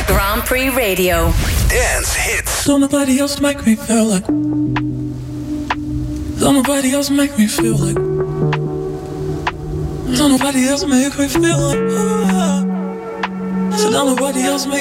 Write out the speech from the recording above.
Grand Prix Radio. Dance hits. Don't nobody else make me feel like. Don't nobody else make me feel like. Don't nobody else make me feel like. So don't nobody else make